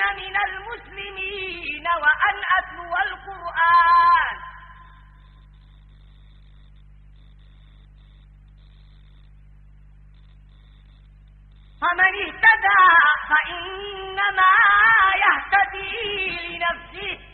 من المسلمين وأن أتلو القرآن. فمن اهتدى فإنما يهتدي لنفسه